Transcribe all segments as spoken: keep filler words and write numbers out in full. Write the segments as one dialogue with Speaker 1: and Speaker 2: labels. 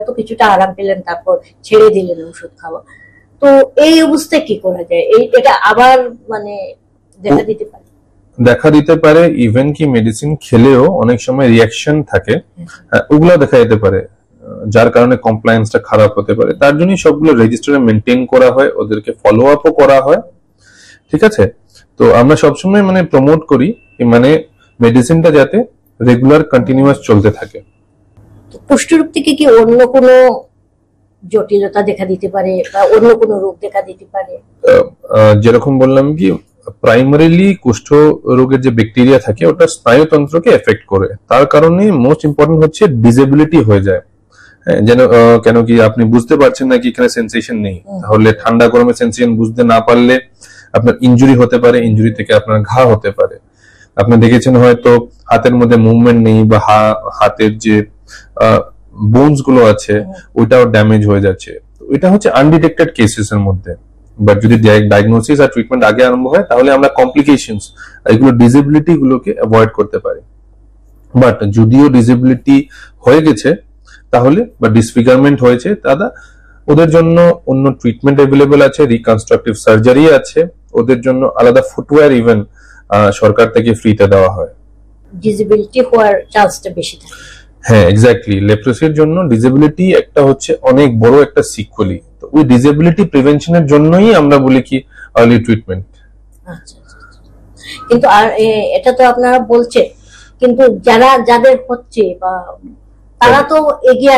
Speaker 1: তো কিছুটা আরাম পেলেন, তারপর ছেড়ে দিলেন ওষুধ খাওয়া। তো এই অবস্থায় কি করা যায়? এই এটা আবার মানে দেখা দিতে পারে
Speaker 2: দেখা দিতে পারে ইভেন কি মেডিসিন খেলেও অনেক সময় রিয়াকশন থাকে, ওগুলো দেখা যেতে পারে, যার কারণে কমপ্লায়েন্সটা খারাপ হতে পারে। তার জন্যই সবগুলো রেজিস্টারে মেনটেন করা হয়, ওদেরকে ফলো আপও করা হয়, ঠিক আছে। তো আমরা সবসময় মানে প্রমোট করি মানে মেডিসিনটা যাতে রেগুলার কন্টিনিউয়াস চলতে থাকে।
Speaker 1: কুষ্ঠরোগ থেকে কি অন্য কোনো জটিলতা দেখা দিতে পারে বা অন্য কোনো রোগ দেখা দিতে পারে?
Speaker 2: যেরকম বললাম কি প্রাইমারিলি কুষ্ঠ রোগের যে ব্যাকটেরিয়া থাকে ওটা স্নায়ুতন্ত্রকে এফেক্ট করে, তার কারণে মোস্ট ইম্পর্টেন্ট হচ্ছে ডিসেবিলিটি হয়ে যায়। যেন কেন কি আপনি বুঝতে পারছেন না কি এখানে সেন্সেশন নেই, তাহলে ঠান্ডা গরমে সেন্সেশন বুঝতে না পারলে আপনার ইনজুরি হতে পারে, ইনজুরি থেকে আপনার ঘা হতে পারে। আপনি দেখেছেন হয়তো হাতের মধ্যে মুভমেন্ট নেই বা হাতের যে বোনস গুলো আছে ওইটাও ড্যামেজ হয়ে যাচ্ছে, এটা হচ্ছে আনডিটেক্টেড কেসেস এর মধ্যে। বাট যদি ডায়াগনোসিস আর ট্রিটমেন্ট আগে আরম্ভ হয় তাহলে আমরা কমপ্লিকেশনস এগুলো ডিসেবিলিটি গুলোকে অ্যাভয়েড করতে পারি। বাট যদিও ডিসেবিলিটি হয়ে গেছে তাহলে বা ডিসফিগারমেন্ট হয়েছে, দাদা ওদের জন্য অন্য ট্রিটমেন্ট অ্যাভেলেবল আছে, রিকনস্ট্রাকটিভ সার্জারি আছে, ওদের জন্য আলাদা ফুটওয়্যার ইভেন সরকার থেকে ফ্রিতে দেওয়া হয়।
Speaker 1: ডিসেবিলিটি হওয়ার চান্সটা বেশি থাকে।
Speaker 2: হ্যাঁ এক্স্যাক্টলি, লেপ্রোসির জন্য ডিসেবিলিটি একটা হচ্ছে অনেক বড় একটা সিকুয়েলি। তো ওই ডিসেবিলিটি প্রিভেনশনের জন্যই আমরা বলি কি আর্লি ট্রিটমেন্ট।
Speaker 1: আচ্ছা, কিন্তু আর এটা তো আপনারা বলছেন, কিন্তু যারা যাদের হচ্ছে বা তারা তো এগিয়ে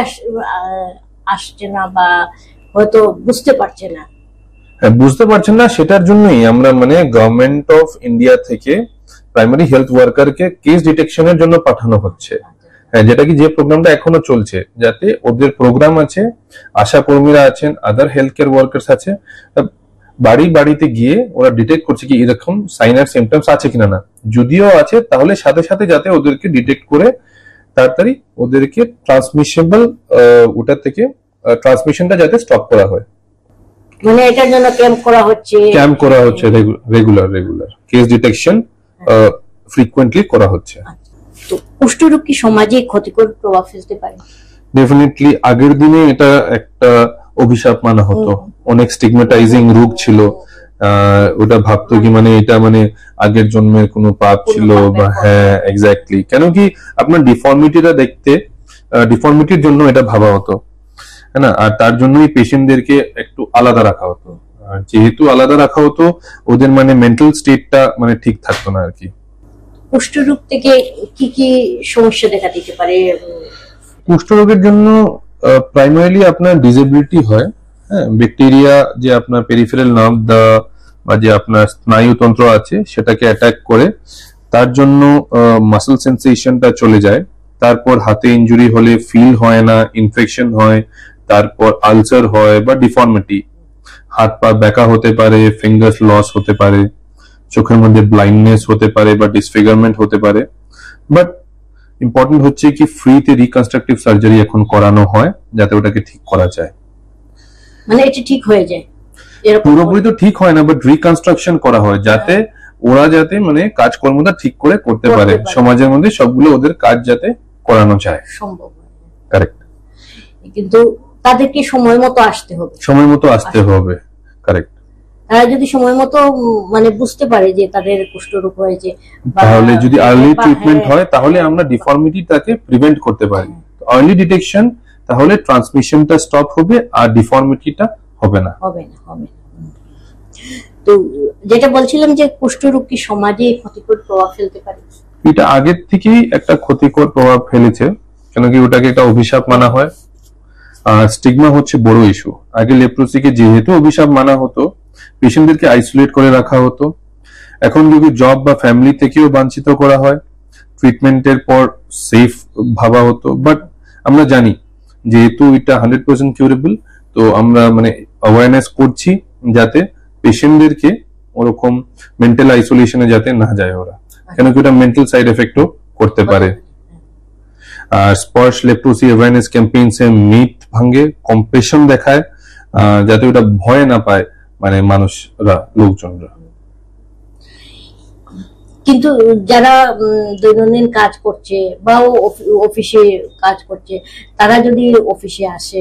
Speaker 1: আসছে না বা হয়তো বুঝতে পারছে না।
Speaker 2: হ্যাঁ বুঝতে পারছেন না, সেটার জন্যই আমরা মানে গভর্নমেন্ট অফ ইন্ডিয়া থেকে প্রাইমারি হেলথ ওয়ার্কারকে কেস ডিটেকশনের জন্য পাঠানো হচ্ছে। হ্যাঁ যেটা কি যে প্রোগ্রামটা এখনো চলছে, যাতে ওদের প্রোগ্রাম আছে, আশা কর্মীরা আছেন, আদার হেলথ কেয়ার ওয়ার্কার্স আছে, বাড়ি বাড়িতে গিয়ে ওরা ডিটেক্ট করছে কি এরকম সাইন আর সিমটমস আছে কিনা, না যদিও আছে তাহলে সাথে সাথে যাতে ওদেরকে ডিটেক্ট করে তাড়াতাড়ি ওদেরকে ট্রান্সমিশেবল ওটা থেকে ট্রান্সমিশনটা যাতে স্টপ করা হয়।
Speaker 1: মানে এটার জন্য ক্যাম্প করা হচ্ছে,
Speaker 2: ক্যাম্প করা হচ্ছে regular regular case detection frequently করা হচ্ছে।
Speaker 1: তো কুষ্ঠরোগ কি সমাজে ক্ষতিকর প্রভাব ফেলতে পারে?
Speaker 2: ডেফিনেটলি আগের দিনে এটা একটা অভিশাপ মানা হতো, অনেক স্টিগমাটাইজিং রোগ ছিল, ওটা ভাবতো কি মানে এটা মানে আগের জন্মের কোনো পাপ ছিল বা হ্যাঁ এক্স্যাক্টলি, কেন কি আপনার ডিফর্মিটিটা দেখতে ডিফর্মিটির জন্য এটা ভাবা হতো, হ্যাঁ না, আর তার জন্যই পেশেন্টদেরকে একটু আলাদা রাখা হতো। আর যেহেতু আলাদা রাখা হতো ওদের মানে মেন্টাল স্টেটটা মানে ঠিক থাকতো না আর কি।
Speaker 1: কুষ্ঠরোগ থেকে কি কি সমস্যা দেখা দিতে পারে?
Speaker 2: কুষ্ঠরোগের জন্য প্রাইমারিলি আপনার ডিসেবিলিটি হয়, হ্যাঁ ব্যাকটেরিয়া যে আপনার পেরিফেরাল নার্ভ বা যে আপনার স্নায়ুতন্ত্র আছে সেটাকে অ্যাটাক করে, তার জন্য মাসল সেন্সেশনটা চলে যায়, তারপর হাতে ইনজুরি হলে ফিল হয় না, ইনফেকশন হয়, তারপর আলসার হয় বা ডিফর্মিটি, হাত পা ব্যাকা হতে পারে, ফিঙ্গার্স লস হতে পারে, চোখের মধ্যে ব্লাইন্ডনেস হতে পারে বা ডিসফিগারমেন্ট হতে পারে। বাট ইম্পর্টেন্ট হচ্ছে কি ফ্রিতে রিকনস্ট্রাকটিভ সার্জারি এখন করানো হয় যাতে ওটাকে ঠিক করা যায়।
Speaker 1: মানে এটা ঠিক হয়ে যায়?
Speaker 2: পুরোপুরি তো ঠিক হয় না, বাট রিকনস্ট্রাকশন করা হয় যাতে ওরা যাতে মানে কাজকর্মটা ঠিক করে করতে পারে, সমাজের মধ্যে সবগুলো ওদের কাজ যাতে করানো যায়
Speaker 1: সম্ভব।
Speaker 2: কারেক্ট,
Speaker 1: কিন্তু তাদেরকে সময় মতো আসতে হবে।
Speaker 2: সময় মতো আসতে হবে, কারেক্ট।
Speaker 1: তারা যদি সময় মতো মানে বুঝতে পারে যে তাদের কুষ্ঠরোগ হয়েছে,
Speaker 2: তাহলে যদি আর্লি ট্রিটমেন্ট হয় তাহলে আমরা ডিফর্মিটিটাকে প্রিভেন্ট করতে পারি। আর্লি ডিটেকশন তাহলে ট্রান্সমিশনটা স্টপ হবে আর ডিফর্মিটিটা হবে না
Speaker 1: হবে না হবে না তো যেটা বলছিলাম যে কুষ্ঠরোগ কি সমাজে ক্ষতিকর প্রভাব ফেলতে পারে?
Speaker 2: এটা আগের থেকেই একটা ক্ষতিকর প্রভাব ফেলেছে, কেন কি ওটাকে একটা অভিশাপ মানা হয়। আর স্টিগমা হচ্ছে বড় ইস্যু। আগে লেপ্রোসিকে যেহেতু অভিশাপ মানা হতো, পেশেন্টদেরকে আইসোলেট করে রাখা হতো, এখন যদি জব বা ফ্যামিলি থেকেও বঞ্চিত করা হয়, ট্রিটমেন্টের পর সেফ ভাবা হতো। বাট আমরা জানি যেহেতু এটা হান্ড্রেড পার্সেন্ট কিউরেবল, তো আমরা মানে অ্যাওয়ারনেস করছি যাতে পেশেন্টদেরকে ওরকম মেন্টাল আইসোলেশনে যাতে না যায় ওরা, কেন কি ওটা মেন্টাল সাইড এফেক্টও করতে পারে। আর স্পর্শ লেপ্রোসি অ্যাওয়ারনেস ক্যাম্পেইনস এ মিথ ভাঙে, কম্পেশন দেখায়, যাতে ওটা ভয় না পায় মানে মানুষরা, লোকজনরা।
Speaker 1: কিন্তু যারা উম, দৈনন্দিন কাজ করছে বা ও অফি- অফিসে কাজ করছে, তারা যদি অফিসে আসে